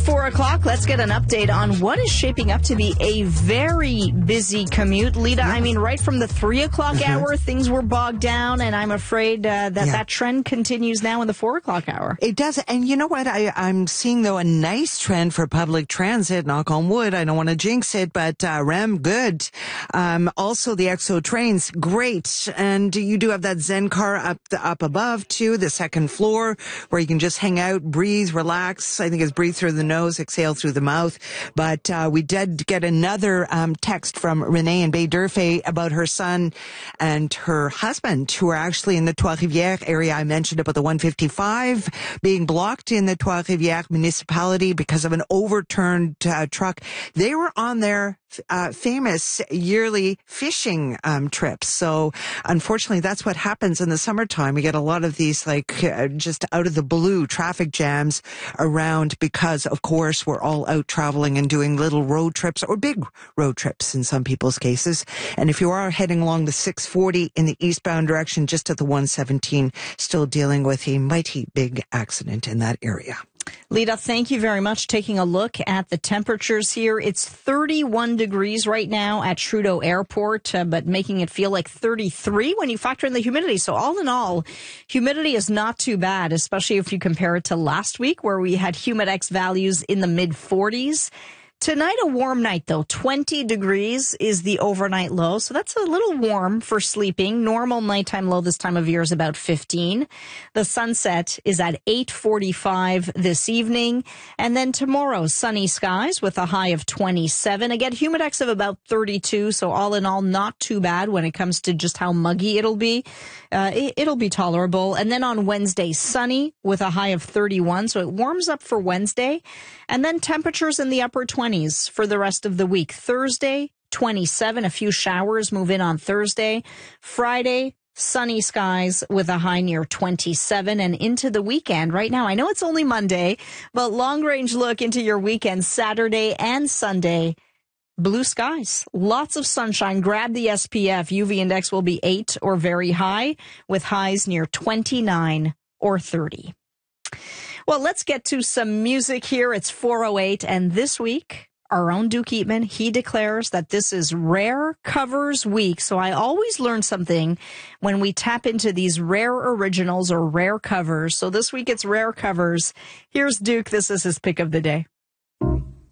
4 o'clock. Let's get an update on what is shaping up to be a very busy commute. Lita, I mean, right from the 3 o'clock hour, things were bogged down, and I'm afraid that trend continues now in the 4 o'clock hour. It does. And you know what? I'm seeing, though, a nice trend for public transit. Knock on wood. I don't want to jinx it, but REM, good. Also, the XO trains, great. And you do have that Zen car up above, too, the second floor, where you can just hang out, breathe, relax. I think it's breathe through the nose, exhale through the mouth. But we did get another text from Renee in Bay d'Urfé about her son and her husband, who are actually in the Trois-Rivières area. I mentioned about the 155 being blocked in the Trois-Rivières municipality because of an overturned truck. They were on their famous yearly fishing trips. So unfortunately, that's what happens in the summertime. We get a lot of these just out of the blue traffic jams around because, of course, we're all out traveling and doing little road trips or big road trips in some people's cases. And if you are heading along the 640 in the eastbound direction, just at the 117, still dealing with a mighty big accident in that area. Lita, thank you very much. Taking a look at the temperatures here. It's 31 degrees right now at Trudeau Airport, but making it feel like 33 when you factor in the humidity. So all in all, humidity is not too bad, especially if you compare it to last week where we had Humidex values in the mid-40s. Tonight, a warm night, though. 20 degrees is the overnight low, so that's a little warm for sleeping. Normal nighttime low this time of year is about 15. The sunset is at 8:45 this evening. And then tomorrow, sunny skies with a high of 27. Again, Humidex of about 32, so all in all, not too bad when it comes to just how muggy it'll be. It'll be tolerable. And then on Wednesday, sunny with a high of 31, so it warms up for Wednesday. And then temperatures in the upper 20s for the rest of the week. Thursday, 27. A few showers move in on Thursday. Friday, sunny skies with a high near 27. And into the weekend right now. I know it's only Monday, but long range look into your weekend, Saturday and Sunday. Blue skies, lots of sunshine. Grab the SPF. UV index will be 8 or very high with highs near 29 or 30. Well, let's get to some music here. It's 4:08, and this week, our own Duke Eatman, he declares that this is Rare Covers Week. So I always learn something when we tap into these rare originals or rare covers. So this week, it's Rare Covers. Here's Duke. This is his pick of the day.